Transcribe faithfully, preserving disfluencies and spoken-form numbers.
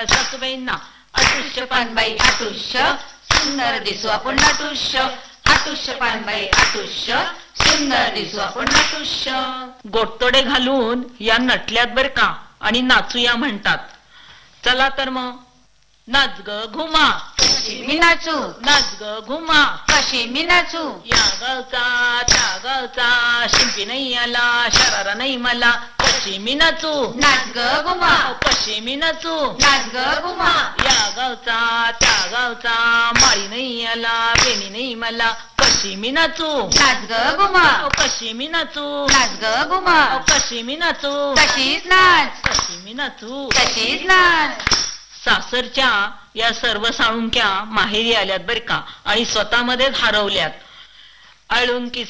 सासूबाईंना अटुष्य पानबाई अटुष्य सुंदर दिसू आपण नटुष्य अटुष्य पानबाई अटुष्य सुंदर दिसू आपण नटुष्य. गोटतोडे घालून या नटल्यात बर का आणि नाचूया म्हणतात. चला तर मग नाच ग घुमा कशी मी नाचू नाच ग घुमा कशी मी नाचू या गावचा त्या गावचा शिंपी नाही आला शरारा नाही मला कशी मी नाचू नाच ग घुमा कशी मी नाचू नाच ग घुमा या गावचा त्या गावचा माळी नाही आला बेणी नाही मला कशी मी नाचू नाच ग घुमा कशी मी नाचू नाच ग घुमा कशी मी नाचू तशीच नाच कशी मी नाचू तशीच नाच. सासरच्या या सर्व साळुंक्या माहेरी आल्यात बर का आणि स्वतःमध्येच हरवल्यात. आळुंकी